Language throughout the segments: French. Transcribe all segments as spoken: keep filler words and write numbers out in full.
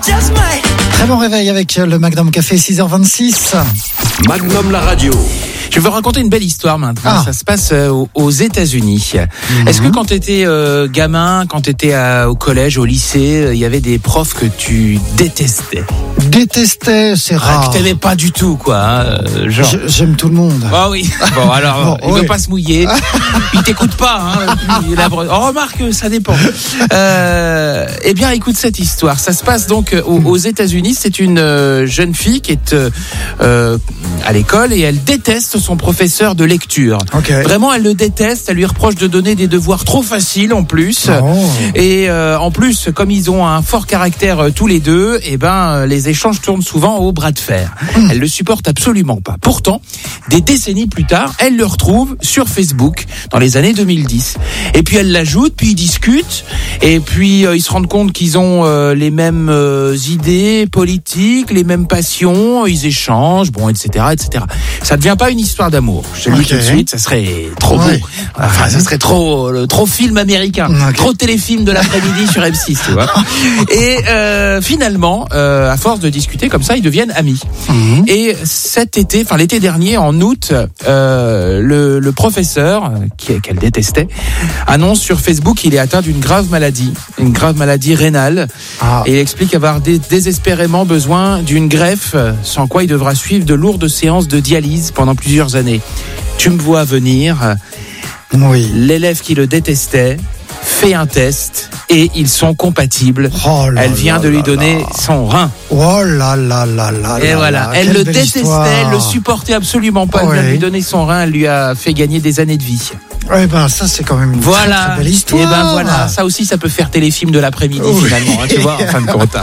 Très bon réveil avec le Magnum Café, six heures vingt-six. Magnum la radio. Je vais vous raconter une belle histoire maintenant. Ah. Ça se passe euh, aux, aux États-Unis. Mm-hmm. Est-ce que quand tu étais euh, gamin, quand tu étais au collège, au lycée, il euh, y avait des profs que tu détestais? Détestais, c'est rare. Ah, que t'aimais pas du tout, quoi. Hein, genre. Je, j'aime tout le monde. Ah oui. Bon, alors, Bon, il ouais. veut pas se mouiller. Il t'écoute pas. Hein, puis, la... oh, remarque, ça dépend. Euh, eh bien, écoute cette histoire. Ça se passe donc aux, aux États-Unis. C'est une euh, jeune fille qui est euh, à l'école et elle déteste son professeur de lecture. Okay. Vraiment, elle le déteste. Elle lui reproche de donner des devoirs trop faciles en plus. Oh. Et euh, en plus, comme ils ont un fort caractère euh, tous les deux, eh ben, euh, les échanges tournent souvent au bras de fer. Mmh. Elle le supporte absolument pas. Pourtant, des décennies plus tard, elle le retrouve sur Facebook dans les années deux mille dix. Et puis elle l'ajoute, puis ils discutent, et puis euh, ils se rendent compte qu'ils ont euh, les mêmes euh, idées politiques, les mêmes passions, ils échangent, bon, et cetera, et cetera. Ça ne devient pas une histoire d'amour. Je te le dis Okay. tout de suite, ça serait trop ouais. beau. Enfin, ça serait trop, euh, trop film américain, okay. trop téléfilm de l'après-midi sur M six, tu vois. Et euh, finalement, euh, à force de discuter comme ça, ils deviennent amis. Mmh. Et cet été, enfin l'été dernier, en août, euh, le, le professeur, qui, qu'elle détestait, annonce sur Facebook qu'il est atteint d'une grave maladie, une grave maladie rénale. Ah. Et il explique avoir dé- désespérément besoin d'une greffe, sans quoi il devra suivre de lourdes séances de dialyse pendant plusieurs années. Tu me vois venir. Oui. L'élève qui le détestait fait un test et ils sont compatibles. Oh là Elle vient là de lui là donner là. son rein. Oh là là là là. Et là voilà, là. elle Quelle le belle détestait, histoire. elle le supportait absolument pas. Elle vient de Ouais. lui donner son rein, elle lui a fait gagner des années de vie. Eh ben, ça, c'est quand même une Voilà. très, très belle histoire. Et ben voilà, ça aussi, ça peut faire téléfilm de l'après-midi Oui. finalement, hein, tu vois, en fin de compte.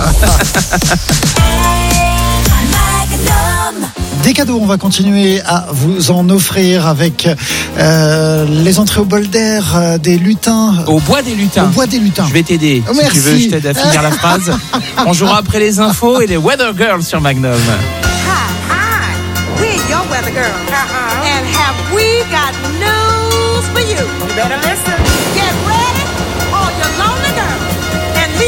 Des cadeaux, on va continuer à vous en offrir avec euh, les entrées au bol d'air euh, des lutins. Au bois des lutins. Au bois des lutins. Je vais t'aider. Oh, si merci. tu veux, je t'aide à finir la phrase. On jouera après les infos et les Weather Girls sur Magnum. Hi, hi. We're your weather girls. Uh-huh. And have we got news for you? You better listen. Get ready.